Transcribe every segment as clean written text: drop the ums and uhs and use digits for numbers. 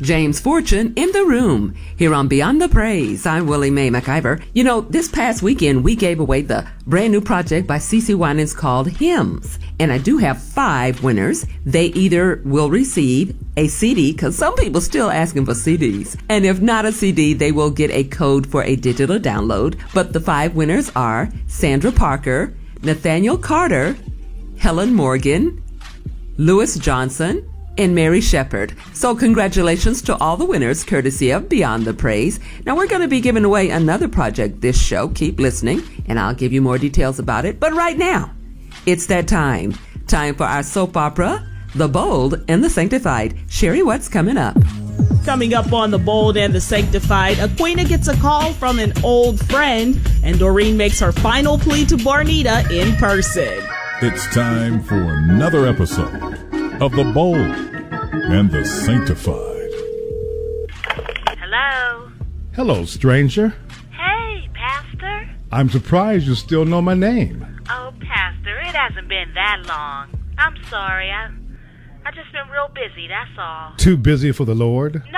James Fortune in the room. Here on Beyond the Praise, I'm Willie Mae McIver. You know, this past weekend, we gave away the brand new project by CeCe Winans called Hymns. And I do have 5 winners. They either will receive a CD, because some people still asking for CDs. And if not a CD, they will get a code for a digital download. But the 5 winners are Sandra Parker, Nathaniel Carter, Helen Morgan, Lewis Johnson, and Mary Shepard. So congratulations to all the winners, courtesy of Beyond the Praise. Now we're going to be giving away another project this show. Keep listening, and I'll give you more details about it. But right now, it's that time. Time for our soap opera, The Bold and the Sanctified. Sherry, what's coming up? Coming up on The Bold and the Sanctified, Aquina gets a call from an old friend, and Doreen makes her final plea to Barnita in person. It's time for another episode of The Bold and the Sanctified. Hello? Hello, stranger. Hey, Pastor? I'm surprised you still know my name. Oh, Pastor, it hasn't been that long. I'm sorry. I just been real busy, that's all. Too busy for the Lord? No,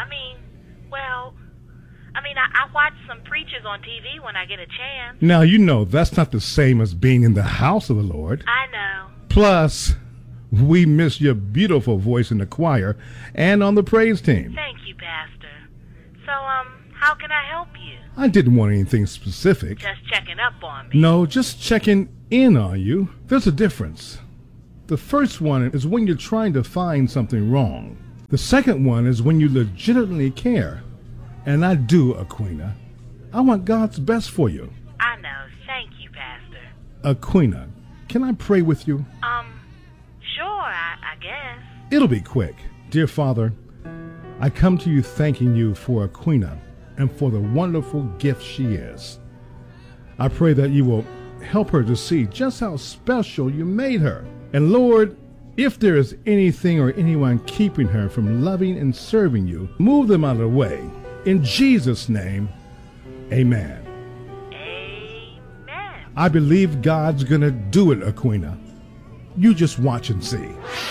I watch some preachers on TV when I get a chance. Now, you know that's not the same as being in the house of the Lord. I know. Plus, we miss your beautiful voice in the choir and on the praise team. Thank you, Pastor. So, how can I help you? I didn't want anything specific. Just checking up on me. No, just checking in on you. There's a difference. The first one is when you're trying to find something wrong. The second one is when you legitimately care. And I do, Aquina. I want God's best for you. I know. Thank you, Pastor. Aquina, can I pray with you? Sure, I guess. It'll be quick. Dear Father, I come to you thanking you for Aquina and for the wonderful gift she is. I pray that you will help her to see just how special you made her. And Lord, if there is anything or anyone keeping her from loving and serving you, move them out of the way. In Jesus' name, amen. Amen. I believe God's gonna do it, Aquina. You just watch and see.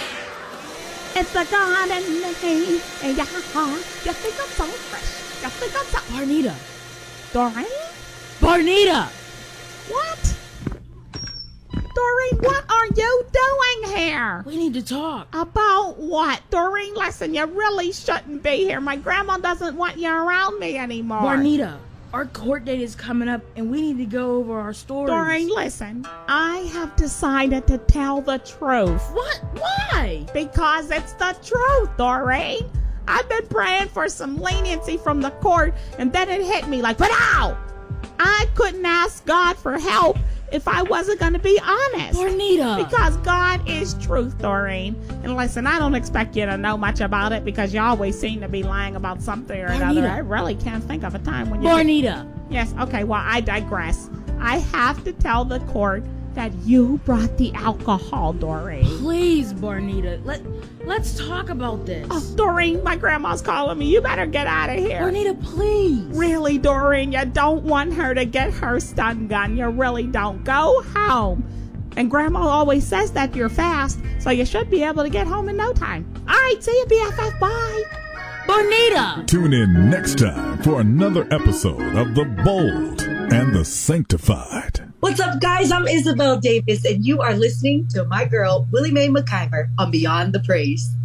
It's the God in me. You think I'm so fresh. You think I'm so... Barnita. Doreen? Barnita! What? Doreen, what are you doing here? We need to talk. About what? Doreen, listen, you really shouldn't be here. My grandma doesn't want you around me anymore. Barnita, our court date is coming up and we need to go over our stories. Doreen, listen, I have decided to tell the truth. What? Why? Because it's the truth, Doreen. I've been praying for some leniency from the court, and then it hit me like, pow! I couldn't ask God for help if I wasn't going to be honest. Barnita. Because God is truth, Doreen. And listen, I don't expect you to know much about it because you always seem to be lying about something or another. I really can't think of a time when you... Barnita. Yes, okay, well, I digress. I have to tell the court that you brought the alcohol, Doreen. Please, Barnita. Let's talk about this. Oh, Doreen, my grandma's calling me. You better get out of here. Barnita, please. Really, Doreen, you don't want her to get her stun gun. You really don't. Go home. And Grandma always says that you're fast, so you should be able to get home in no time. All right, see you, BFF. Bye. Barnita. Tune in next time for another episode of The Bold and the Sanctified. What's up, guys? I'm Isabel Davis, and you are listening to my girl, Willie Mae McIver, on Beyond the Praise.